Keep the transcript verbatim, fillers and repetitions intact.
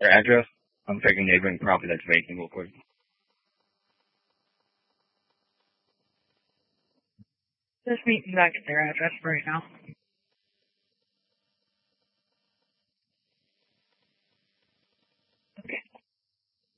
Their address? I'm checking neighboring property that's vacant real quick. Just meeting back at their address right now.